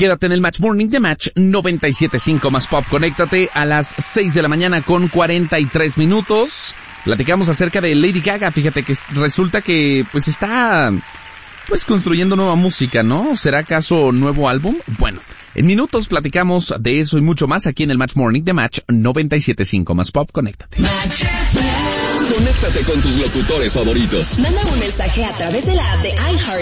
Quédate en el Match Morning de Match 97.5 más Pop. Conéctate a las 6 de la mañana con 43 minutos. Platicamos acerca de Lady Gaga. Fíjate que resulta que pues está construyendo nueva música, ¿no? ¿Será acaso nuevo álbum? Bueno, en minutos platicamos de eso y mucho más aquí en el Match Morning de Match 97.5 más Pop. Conéctate. Conéctate con tus locutores favoritos. Manda un mensaje a través de la app de iHeart